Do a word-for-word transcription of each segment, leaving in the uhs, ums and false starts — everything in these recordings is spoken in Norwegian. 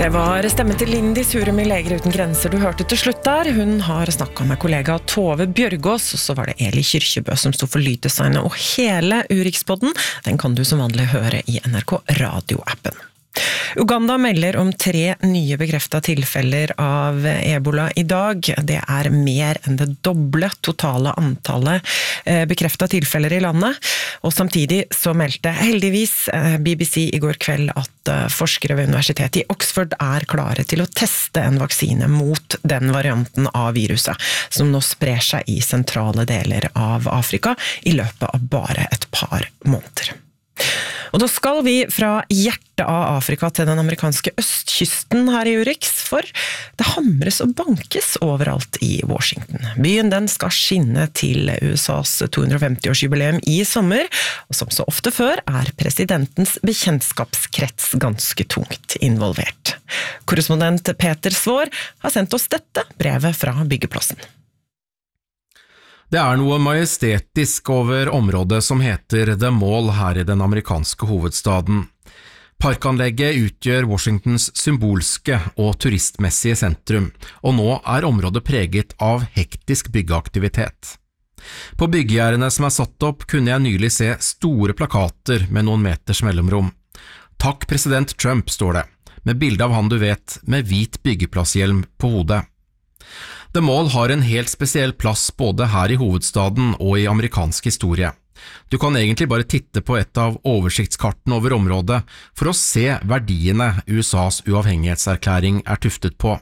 Det var stemmen til Lindy Surum i Leger uten grenser du hørte til slutt der. Hun har snakket med kollega Tove Bjørgås, og så var det Eli Kyrkjebø som stod for lyddesignet, og hele Urikspodden, den kan du som vanlig høre i N R K Radio-appen. Uganda melder om tre nye bekreftet tilfeller av Ebola i dag. Det er mer enn det doble totale antallet bekreftet tilfeller i landet. Og samtidig så meldte heldigvis B B C i går kveld at forskere ved universitetet i Oxford er klare til å teste en vaksine mot den varianten av viruset, som nå sprer seg i sentrale deler av Afrika i løpet av bare et par måneder. Og da skal vi fra hjertet av Afrika til den amerikanske østkysten her i Urix, for det hamres og bankes overalt i Washington. Byen den skal skinne til U S A's to hundre og femti-årsjubileum i sommer, og som så ofte før er presidentens bekjentskapskrets ganske tungt involvert. Korrespondent Peter Svår har sendt oss dette brevet fra byggeplassen. Det er noe majestetisk over området som heter The Mall her i den amerikanske hovedstaden. Parkanlegget utgjør Washingtons symbolske og turistmessige sentrum, og nå er området preget av hektisk byggeaktivitet. På byggegjerdene som er satt opp kunne jeg nylig se store plakater med noen meters mellomrom. Takk president Trump, står det, med bilde av han du vet, med hvit byggeplasshjelm på hodet. The Mall har en helt spesiell plass både her i hovedstaden og i amerikansk historie. Du kan egentlig bare titte på et av oversiktskartene over området for å se verdiene U S A's uavhengighetserklæring er tuftet på.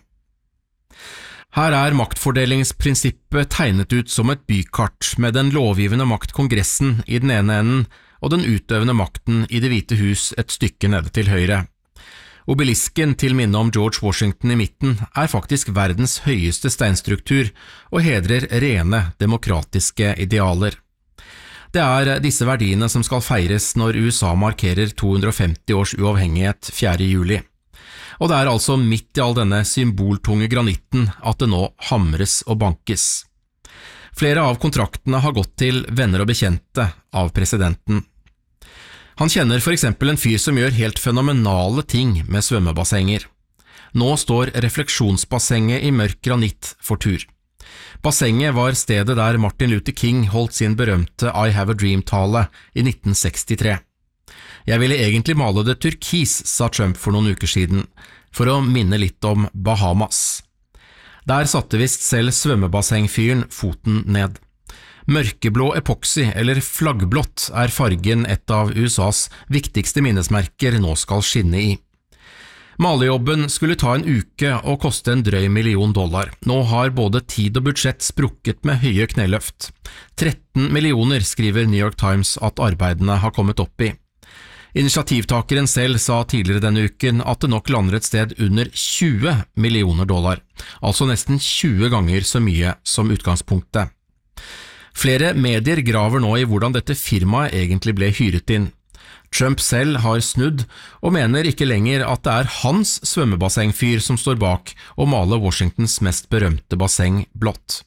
Her er maktfordelingsprinsippet tegnet ut som et bykart med den lovgivende makt Kongressen i den ene enden og den utøvende makten i Det hvite hus et stykke nede til høyre. Obelisken til minne om George Washington i midten er faktisk verdens høyeste steinstruktur og hedrer rene demokratiske idealer. Det er disse verdiene som skal feires når U S A markerer to hundre og femti års uavhengighet fjerde juli. Og det er altså midt i all denne symboltunge granitten at det nå hamres og bankes. Flere av kontraktene har gått til venner og bekjente av presidenten. Han kjenner for eksempel en fyr som gjør helt fenomenale ting med svømmebassenger. Nå står refleksjonsbassenget i mørk granitt for tur. Bassenget var stedet der Martin Luther King holdt sin berømte I Have a Dream-tale i nitten sekstitre. Jeg ville egentlig male det turkis, sa Trump for noen uker siden, for å minne litt om Bahamas. Der satte visst selv svømmebassengfyren foten ned. Mørkeblå epoxy, eller flaggblått, er fargen et av U S A's viktigste minnesmerker nå skal skinne i. Malejobben skulle ta en uke og koste en drøy million dollar. Nå har både tid og budsjett sprukket med høye kneløft. tretten millioner skriver New York Times at arbeidene har kommet opp i. Initiativtakeren selv sa tidligere denne uken at det nok lander et sted under tjue millioner dollar, altså nesten tjue ganger så mye som utgangspunktet. Flere medier graver nå i hvordan dette firmaet egentlig ble hyret inn. Trump selv har snudd og mener ikke lenger at det er hans svømmebassengfyr som står bak å male Washingtons mest berømte basseng blått.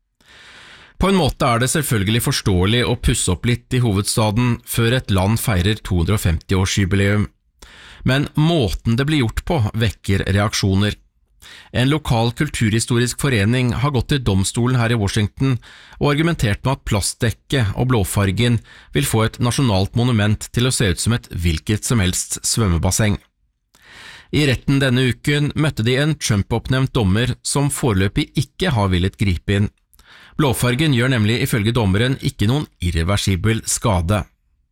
På en måte er det selvfølgelig forståelig å pusse opp litt i hovedstaden før et land feirer to hundre og femti årsjubileum. Men måten det blir gjort på vekker reaksjoner. En lokal kulturhistorisk forening har gått til domstolen her i Washington og argumentert med at plastdekket og blåfargen vil få et nasjonalt monument til å se ut som et hvilket som helst svømmebasseng. I retten denne uken møtte de en Trump-oppnevnt dommer som foreløpig ikke har villet gripe inn. Blåfargen gjør nemlig ifølge dommeren ikke noen irreversibel skade.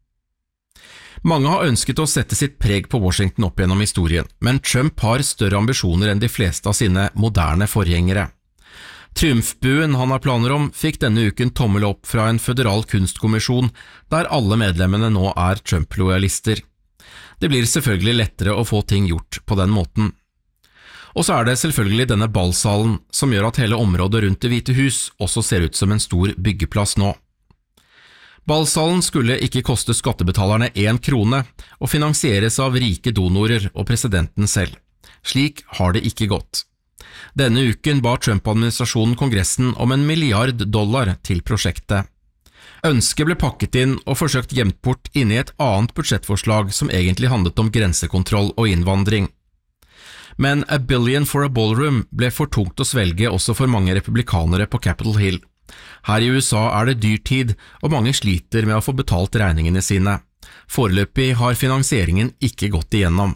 Mange har ønsket å sette sitt preg på Washington opp gjennom historien, men Trump har større ambisjoner enn de fleste av sine moderne forgjengere. Triumfbuen han har planer om fikk denne uken tommel opp fra en føderal kunstkommisjon der alle medlemmene nå er Trump-lojalister. Det blir selvfølgelig lettere å få ting gjort på den måten. Og så er det selvfølgelig denne ballsalen som gjør at hele området rundt Det hvite hus også ser ut som en stor byggeplass nå. Ballsalen skulle ikke koste skattebetalerne én krone og finansieres av rike donorer og presidenten selv. Slik har det ikke gått. Denne uken ba Trump-administrasjonen Kongressen om en milliard dollar til prosjektet. Ønsket ble pakket inn og forsøkt gjemt bort inne i et annet budsjettforslag som egentlig handlet om grensekontroll og innvandring. Men A Billion for a Ballroom ble for tungt å svelge også for mange republikanere på Capitol Hill. Her i U S A er det dyrtid, og mange sliter med å få betalt regningene sine. Foreløpig har finansieringen ikke gått igjennom.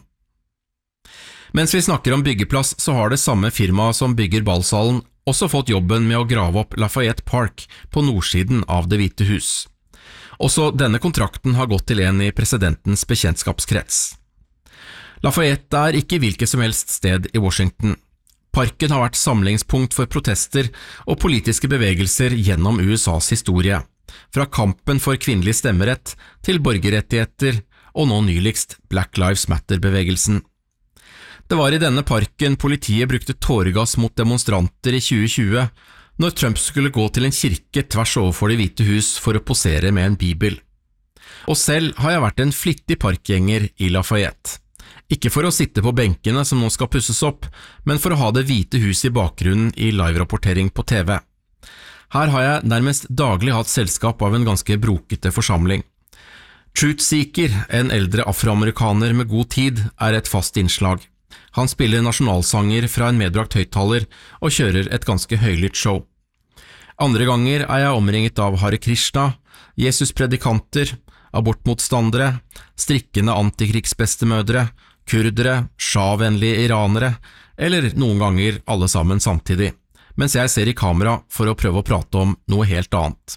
Mens vi snakker om byggeplass, så har det samme firmaet som bygger ballsalen også fått jobben med å grave opp Lafayette Park på nordsiden av Det hvite hus. Også denne kontrakten har gått til en i presidentens bekjentskapskrets. Lafayette er ikke hvilket som helst sted i Washington. Parken har vært samlingspunkt for protester og politiske bevegelser gjennom U S A's historie, fra kampen for kvinnelig stemmerett til borgerrettigheter og nå nyligst Black Lives Matter-bevegelsen. Det var i denne parken politiet brukte tåregass mot demonstranter i tjue tjue, når Trump skulle gå til en kirke tvers overfor Det hvite hus for å posere med en bibel. Og selv har jeg vært en flittig parkgjenger i Lafayette. Ikke for å sitte på benkene som nå skal pusses opp, men for å ha Det hvite hus i bakgrunnen i live-rapportering på T V. Her har jeg nærmest daglig hatt selskap av en ganske brokete forsamling. Truth Seeker, en eldre afroamerikaner med god tid, er et fast innslag. Han spiller nasjonalsanger fra en medbrakt høyttaler og kjører et ganske høylytt show. Andre ganger er jeg omringet av Hare Krishna, Jesus-predikanter, abortmotstandere, strikkende antikrigsbestemødre, kurdere, sja-vennlige iranere, eller noen ganger alle sammen samtidig, mens jeg ser i kamera for å prøve å prate om noe helt annet.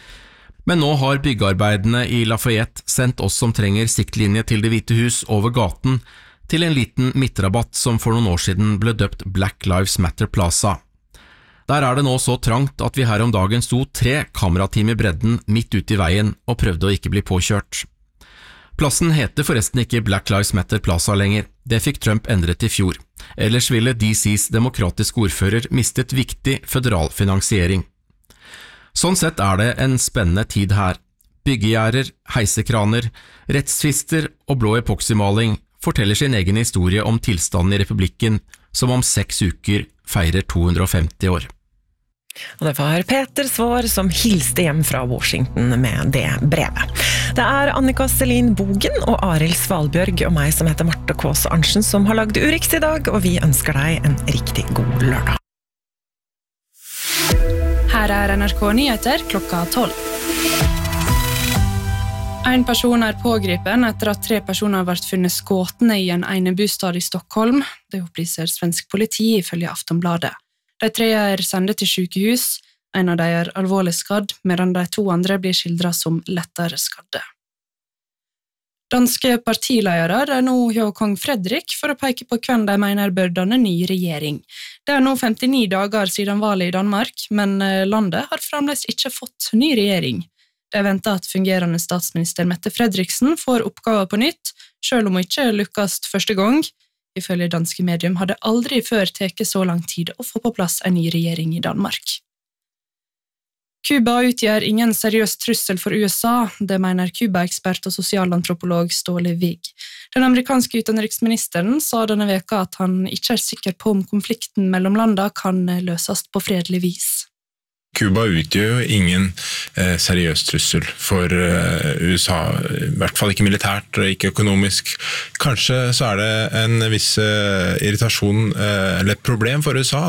Men nå har byggearbeidene i Lafayette sendt oss som trenger siktlinje til Det hvite hus over gaten til en liten midtrabatt som for noen år siden ble døpt Black Lives Matter Plaza. Der er det nå så trangt at vi her om dagen sto tre kamerateam i bredden midt ute i veien og prøvde å ikke bli påkjørt. Plassen heter forresten ikke Black Lives Matter Plaza lenger, det fikk Trump endret i fjor, ellers ville D C's demokratiske ordfører mistet viktig føderal finansiering. Sånn sett er det en spennende tid her. Byggegjerder, heisekraner, rettstvister og blå epoxymaling forteller sin egen historie om tilstanden i republikken, som om seks uker feirer to hundre og femti år. Og det var Peter Svår som hilste hjem fra Washington med det brevet. Det er Annika Selin Bogen og Arild Svalbjørg og meg som heter Marte Kås Arntzen som har lagd Urix i dag, og vi ønsker deg en riktig god lørdag. Her er N R K Nyheter klokka tolv. En person er pågripen etter at tre personer har vært funnet skåtne i en enebostad i Stockholm. Det opplyser svensk politi ifølge Aftonbladet. De tre er sendet til sykehus, en av dem er alvorlig skadd, medan de to andre blir skildret som lettere skadde. Danske partiledere er nå hos kong Fredrik for å peke på hvem de mener bør danne ny regjering. Det er nå femtini dager siden valget i Danmark, men landet har fremdeles ikke fått ny regjering. Det er ventet at fungerende statsminister Mette Fredriksen får oppgaver på nytt, selv om hun ikke lykkes første gang. Ifølge danske medium hadde aldri før teket så lang tid å få på plass en ny regjering i Danmark. Kuba utgjør ingen seriøs trussel for U S A, det mener Kuba-ekspert og sosialantropolog Ståle Wigg. Den amerikanske utenriksministeren sa denne veka at han ikke er sikker på om konflikten mellom landene kan løses på fredelig vis. Kuba utgjør jo ingen eh, seriøs trussel for eh, U S A, i hvert fall ikke militært og ikke økonomisk. Kanskje så er det en viss eh, irritasjon eh, eller et problem for U S A